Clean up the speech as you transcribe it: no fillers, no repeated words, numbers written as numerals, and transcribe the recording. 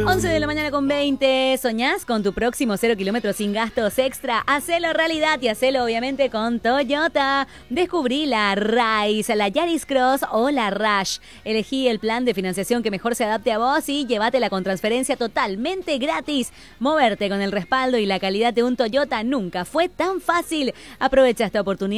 11 de la mañana con 20. ¿Soñás con tu próximo 0 kilómetros sin gastos extra? Hacelo realidad y hacelo obviamente con Toyota. Descubrí la Rise, la Yaris Cross o la Rush. Elegí el plan de financiación que mejor se adapte a vos y llévatela con transferencia totalmente gratis. Moverte con el respaldo y la calidad de un Toyota nunca fue tan fácil. Aprovecha esta oportunidad